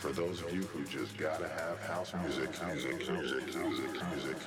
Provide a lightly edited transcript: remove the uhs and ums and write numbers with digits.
for those of you who just gotta have house music, music, music, music, music.